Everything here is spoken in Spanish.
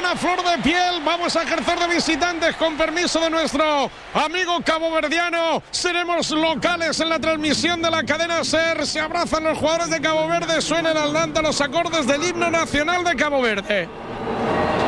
Están a flor de piel. Vamos a ejercer de visitantes con permiso de nuestro amigo caboverdiano. Seremos locales en la transmisión de la cadena SER. Se abrazan los jugadores de Cabo Verde. Suenan al Landa los acordes del himno nacional de Cabo Verde.